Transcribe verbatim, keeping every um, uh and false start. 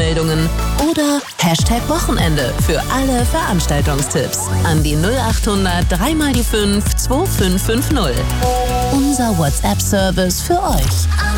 Anmeldungen oder Hashtag Wochenende für alle Veranstaltungstipps an die null acht hundert drei mal die fünf zwei fünf fünf null. Unser WhatsApp-Service für euch.